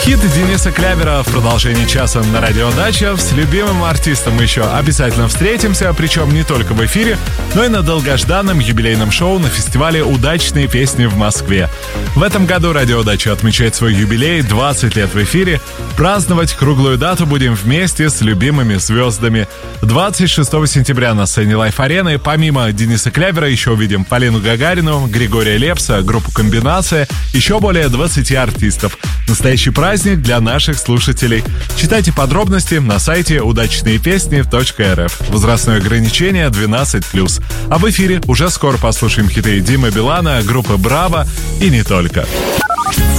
Хит Дениса Клявера в продолжении часа на Радио Дача. С любимым артистом мы еще обязательно встретимся, причем не только в эфире, но и на долгожданном юбилейном шоу на фестивале «Удачные песни» в Москве. В этом году Радио Дача отмечает свой юбилей, 20 лет в эфире. Праздновать круглую дату будем вместе с любимыми звездами. 26 сентября на сцене Лайф-арены помимо Дениса Клявера еще увидим Полину Гагарину, Григория Лепса, группу «Комбинация», еще более 20 артистов. Настоящий праздник для наших слушателей. Читайте подробности на сайте удачнеепесни.рф. Возрастное ограничение 12+. А в эфире уже скоро послушаем хиты Димы Билана, группы «Браво» и не только.